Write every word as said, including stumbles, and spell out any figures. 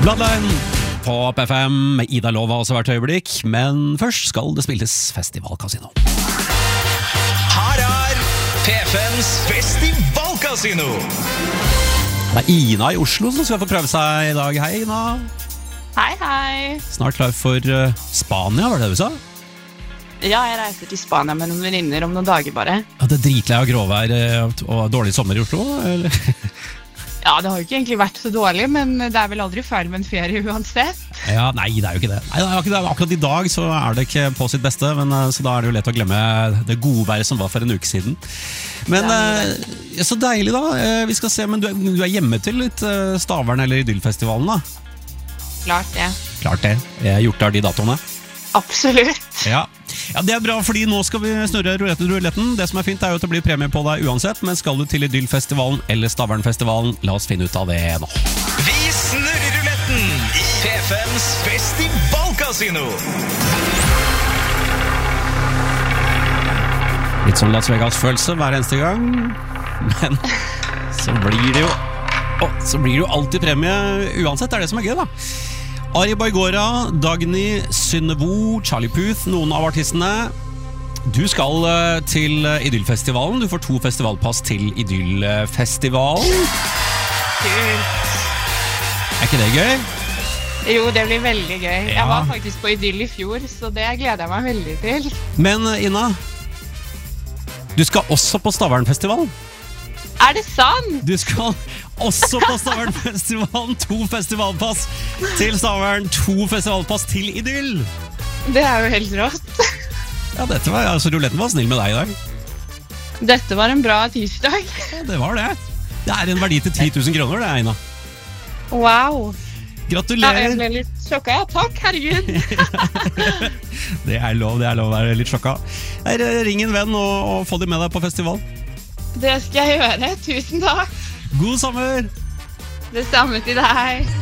Bloodline på P F M med Ida Lova også hvert øyeblikk, men først skal det spilles Festivalkasino. Her er P F M's Festivalkasino. Det er Ina i Oslo som skal få prøve seg i dag. Hei Ina. Hei, hei. Snart klar for uh, Spania, var det det du sa? Ja, jeg reiser til Spania med noen venninner om noen dager bare. Ja, det er dritlei av gråvær uh, og dårlig sommer i Oslo, eller? Ja, det har jo ikke egentlig vært så dårlig, men det er vel aldri feil med en ferie uansett. Ja, nei, det er jo ikke det. Nei, det er jo ikke det. Akkurat i dag så er det ikke på sitt beste, men uh, så da er det jo lett å glemme det gode været som var for en uke siden. Men uh, ja, så deilig da. Uh, vi skal se, men du er, du er hjemme til litt uh, Stavern eller Idyllfestivalen da? Klart det. Klart det. Jeg har gjort det av de datoene. Absolutt. Ja. Ja, det er bra, fordi nå skal vi snurre ruletten. Det som er fint er jo at det blir premie på deg uansett, men skal du til Idyllfestivalen eller Stavernfestivalen, la oss finne ut av det nå. Vi snurrer ruletten i P F M's Festivalkasino. Litt sånn Las Vegas-følelse hver eneste gang, men så blir det jo Å, så blir det jo alltid premie uansett, det er det som er gøy da. Ari Baigora, Dagny, Synnevo, Charlie Puth, noen av artistene. Du skal til Idyllfestivalen. Du får to festivalpass til Idyllfestivalen. Kult. Er ikke det gøy? Jo, det blir veldig gøy. Ja. Jeg var faktisk på Idyll i fjor, så det gleder jeg meg veldig til. Men Ina, du skal også på Stavernfestivalen. Er det sant? Du skal også på Stavernfestivalen. To festivalpass til Stavern, to festivalpass til Idyll. Det er jo helt rått. Ja, dette var, altså ruletten var snill med deg i dag. Dette var en bra tirsdag. Ja, det var det. Det er en verdi til ti tusen kroner, det, Ina. Wow. Ja, Gratulerer. jeg ble litt sjokka. Ja, takk, herregud. Det er lov, det er lov å være litt sjokka. Her, ring en venn og, og få dem med deg på festival. Det skal jeg gjøre. Tusen takk. God sommer! Det samme til deg.